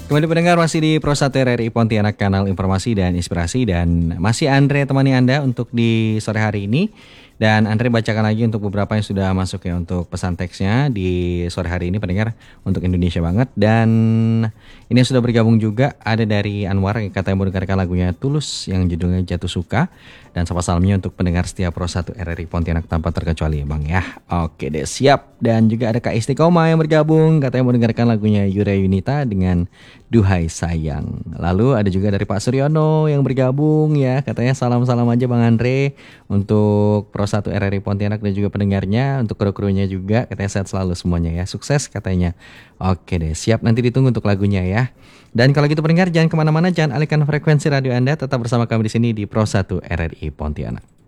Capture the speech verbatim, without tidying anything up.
Kembali pendengar masih di Pro satu R R I Pontianak, kanal informasi dan inspirasi, dan masih Andre temani Anda untuk di sore hari ini. Dan Andre bacakan lagi untuk beberapa yang sudah masuk ya untuk pesan teksnya di sore hari ini pendengar, untuk Indonesia banget. Dan ini yang sudah bergabung juga ada dari Anwar yang katanya mau dengarkan lagunya Tulus yang judulnya Jatuh Suka. Dan sapa salamnya untuk pendengar setia Pro satu R R I Pontianak tanpa terkecuali Bang ya. Oke deh, siap. Dan juga ada Kak Istiqomah yang bergabung, katanya mau dengarkan lagunya Yuria Yunita dengan Duhai Sayang. Lalu ada juga dari Pak Suryono yang bergabung ya, katanya salam-salam aja Bang Andre untuk Pro satu R R I Pontianak dan juga pendengarnya, untuk kru-krunya juga katanya sehat selalu semuanya ya, sukses katanya. Oke deh, siap, nanti ditunggu untuk lagunya ya. Dan kalau gitu pendengar jangan kemana-mana, jangan alihkan frekuensi radio Anda, tetap bersama kami di sini di Pro satu R R I Pontianak.